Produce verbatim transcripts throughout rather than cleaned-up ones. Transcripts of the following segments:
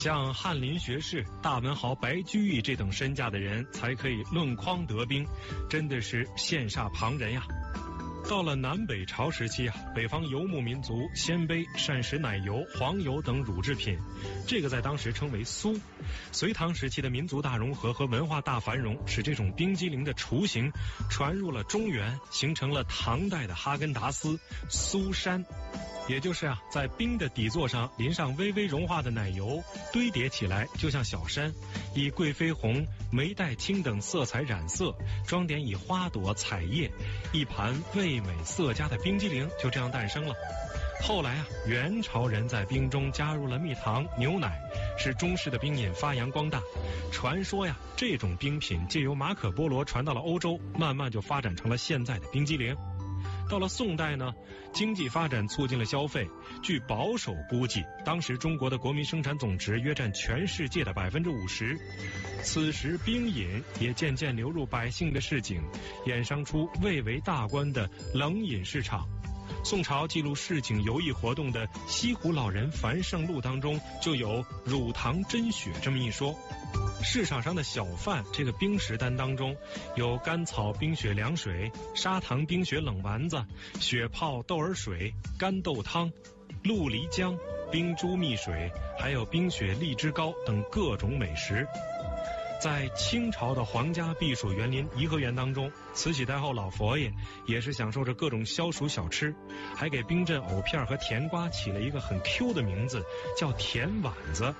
像翰林学士、大文豪白居易这等身价的人才可以论筐得兵，真的是羡煞旁人呀。到了南北朝时期啊，北方游牧民族鲜卑善食奶油、黄油等乳制品，这个在当时称为酥。隋唐时期的民族大融合和文化大繁荣，使这种冰激凌的雏形传入了中原，形成了唐代的哈根达斯、酥山。也就是啊，在冰的底座上淋上微微融化的奶油，堆叠起来就像小山，以桂飞红、梅黛青等色彩染色，装点以花朵、彩叶，一盘味美色佳的冰激凌就这样诞生了。后来啊，元朝人在冰中加入了蜜糖、牛奶，使中式的冰饮发扬光大。传说呀，这种冰品借由马可波罗传到了欧洲，慢慢就发展成了现在的冰激凌。到了宋代呢，经济发展促进了消费。据保守估计，当时中国的国民生产总值约占全世界的百分之五十。此时冰饮也渐渐流入百姓的市井，衍生出蔚为大观的冷饮市场。宋朝记录市井游艺活动的《西湖老人繁盛录》当中就有乳糖真雪这么一说。市场上的小贩这个冰食单当中有甘草冰雪凉水、砂糖冰雪冷丸子、雪泡豆儿水、干豆汤、鹿梨浆、冰珠蜜水，还有冰雪荔枝糕等各种美食。在清朝的皇家避暑园林颐和园当中，慈禧太后老佛爷也是享受着各种消暑小吃，还给冰镇藕片和甜瓜起了一个很 Q 的名字，叫甜丸子。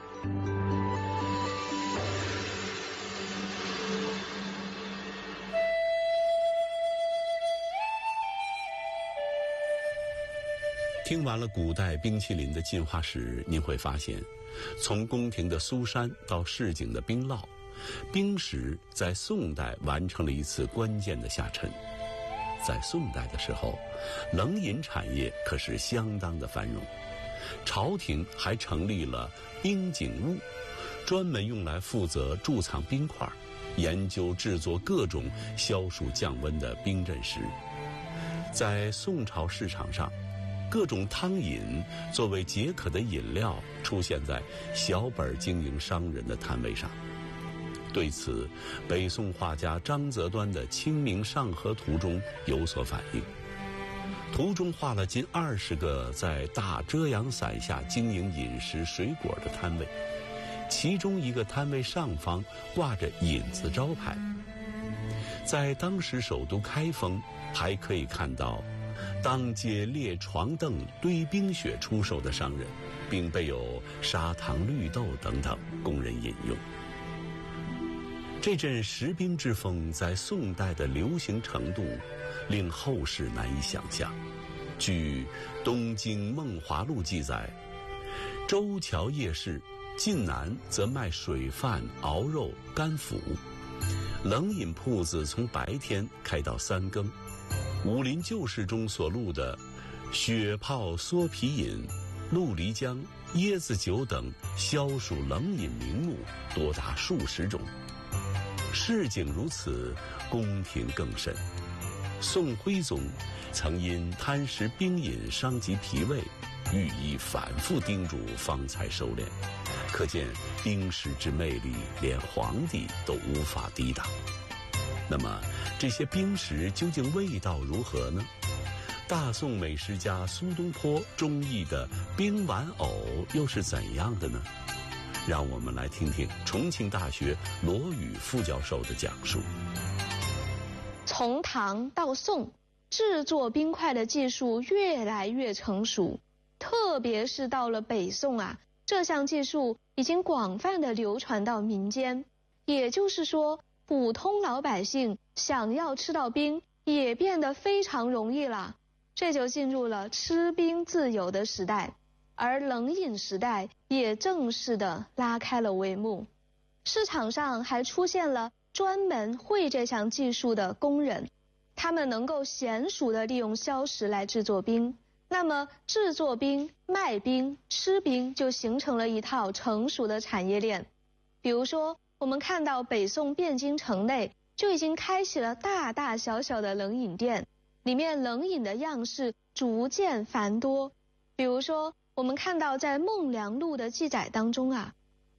听完了古代冰淇淋的进化史，您会发现，从宫廷的酥山到市井的冰酪，冰食在宋代完成了一次关键的下沉。在宋代的时候，冷饮产业可是相当的繁荣，朝廷还成立了冰景务，专门用来负责贮藏冰块，研究制作各种消暑降温的冰镇食。在宋朝市场上，各种汤饮作为解渴的饮料出现在小本经营商人的摊位上。对此，北宋画家张择端的《清明上河图》中有所反映。图中画了近二十个在大遮阳伞下经营饮食水果的摊位，其中一个摊位上方挂着引子招牌。在当时首都开封，还可以看到当街列床凳堆冰雪出售的商人，并备有砂糖、绿豆等等供人饮用。这阵食冰之风在宋代的流行程度令后世难以想象。据《东京梦华录》记载，周桥夜市晋南则卖水饭、熬肉、干腐。冷饮铺子从白天开到三更。武林旧事中所录的雪泡缩皮饮、鹿梨浆、椰子酒等消暑冷饮名目多达数十种。市井如此，宫廷更甚。宋徽宗曾因贪食冰饮伤及脾胃，御医反复叮嘱方才收敛，可见冰食之魅力连皇帝都无法抵挡。那么这些冰食究竟味道如何呢？大宋美食家苏东坡中意的冰玩藕又是怎样的呢？让我们来听听重庆大学罗宇副教授的讲述。 从唐到宋，制作冰块的技术越来越成熟，特别是到了北宋啊，这项技术已经广泛的流传到民间。也就是说，普通老百姓想要吃到冰也变得非常容易了，这就进入了吃冰自由的时代，而冷饮时代也正式的拉开了帷幕。市场上还出现了专门会这项技术的工人，他们能够娴熟的利用硝石来制作冰，那么制作冰、卖冰、吃冰就形成了一套成熟的产业链。比如说，我们看到北宋汴京城内就已经开启了大大小小的冷饮店，里面冷饮的样式逐渐繁多。比如说，我们看到在《孟良录》的记载当中啊，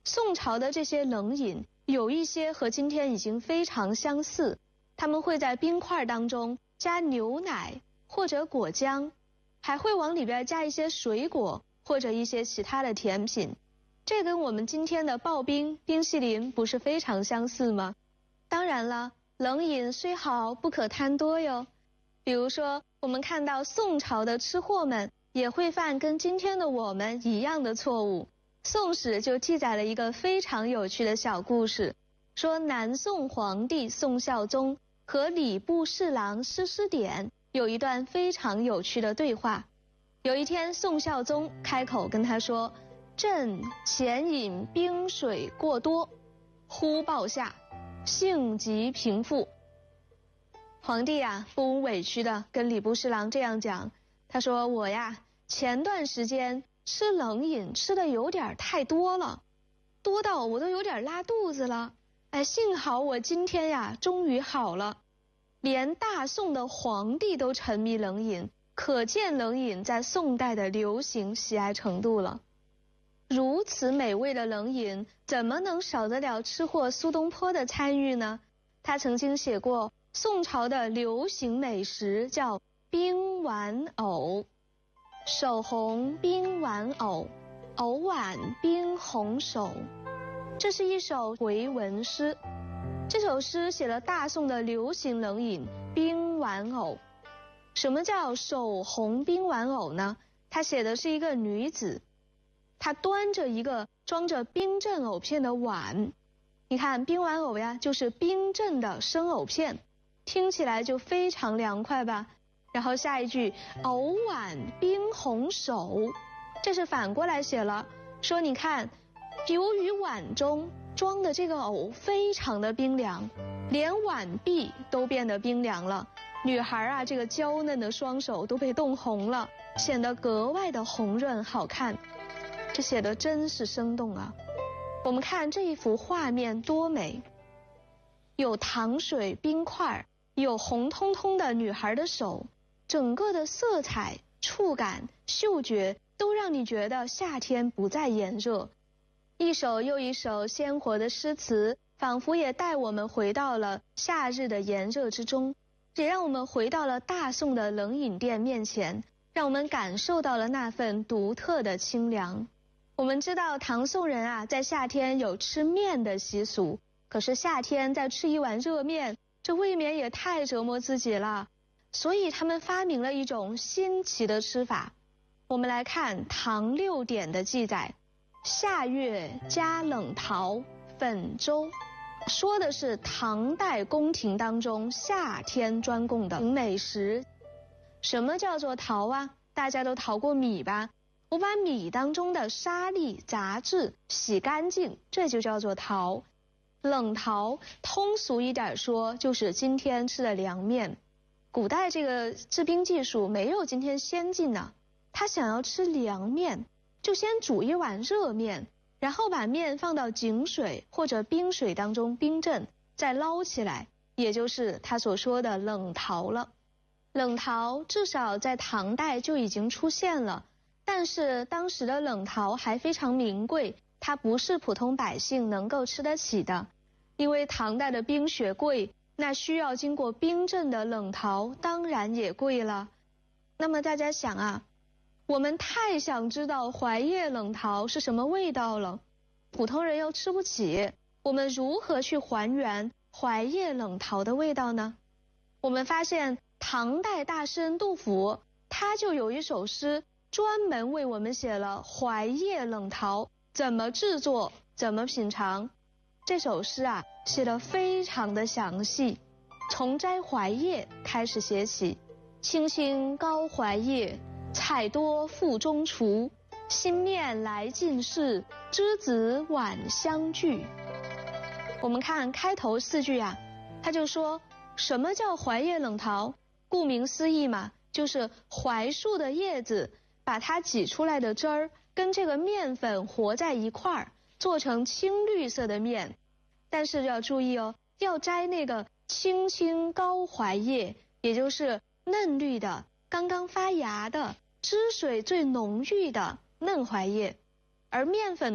宋朝的这些冷饮有一些和今天已经非常相似，他们会在冰块当中加牛奶或者果浆，还会往里边加一些水果或者一些其他的甜品。这跟我们今天的刨冰、冰淇淋不是非常相似吗？当然了，冷饮虽好不可贪多哟。比如说，我们看到宋朝的吃货们也会犯跟今天的我们一样的错误。宋史就记载了一个非常有趣的小故事，说南宋皇帝宋孝宗和礼部侍郎施师典有一段非常有趣的对话。有一天，宋孝宗开口跟他说：“朕前饮冰水过多，忽暴下，性急平复。”皇帝啊，不无委屈的跟礼部侍郎这样讲，他说：“我呀，前段时间吃冷饮吃的有点太多了，多到我都有点拉肚子了。哎，幸好我今天呀，终于好了。”连大宋的皇帝都沉迷冷饮，可见冷饮在宋代的流行喜爱程度了。如此美味的冷饮，怎么能少得了吃货苏东坡的参与呢？他曾经写过宋朝的流行美食叫冰丸藕，手红冰丸藕，藕碗冰红手。这是一首回文诗。这首诗写了大宋的流行冷饮冰丸藕。什么叫手红冰丸藕呢？他写的是一个女子，她端着一个装着冰镇藕片的碗。你看冰丸藕呀，就是冰镇的生藕片，听起来就非常凉快吧。然后下一句藕碗冰红手，这是反过来写了，说你看由于碗中装的这个藕非常的冰凉，连碗壁都变得冰凉了，女孩啊这个娇嫩的双手都被冻红了，显得格外的红润好看。这写的真是生动啊。我们看这一幅画面多美，有糖水冰块，有红彤彤的女孩的手，整个的色彩、触感、嗅觉都让你觉得夏天不再炎热。一首又一首鲜活的诗词，仿佛也带我们回到了夏日的炎热之中，也让我们回到了大宋的冷饮店面前，让我们感受到了那份独特的清凉。我们知道唐宋人啊，在夏天有吃面的习俗，可是夏天再吃一碗热面，这未免也太折磨自己了，所以他们发明了一种新奇的吃法。我们来看唐六典的记载，夏月加冷桃粉粥，说的是唐代宫廷当中夏天专供的美食。什么叫做桃啊？大家都淘过米吧？我把米当中的沙粒杂质洗干净，这就叫做桃。冷桃通俗一点说，就是今天吃的凉面。古代这个制冰技术没有今天先进呢，他想要吃凉面，就先煮一碗热面，然后把面放到井水或者冰水当中冰镇，再捞起来，也就是他所说的冷桃了。冷桃至少在唐代就已经出现了，但是当时的冷桃还非常名贵，它不是普通百姓能够吃得起的，因为唐代的冰雪贵，那需要经过冰镇的冷桃当然也贵了。那么大家想啊，我们太想知道怀叶冷桃是什么味道了，普通人又吃不起，我们如何去还原怀叶冷桃的味道呢？我们发现唐代大诗人杜甫，他就有一首诗专门为我们写了怀叶冷桃怎么制作，怎么品尝。这首诗啊写得非常的详细，从摘怀叶开始写起。青青高怀叶，采多腹中厨，新面来尽是，栀子晚相聚。我们看开头四句啊，他就说什么叫怀叶冷桃？顾名思义嘛，就是槐树的叶子，把它挤出来的汁儿跟这个面粉和在一块儿，做成青绿色的面。但是要注意哦，要摘那个青青高怀叶，也就是嫩绿的、刚刚发芽的、汁水最浓郁的嫩槐叶。而面粉呢，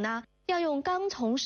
要用钢从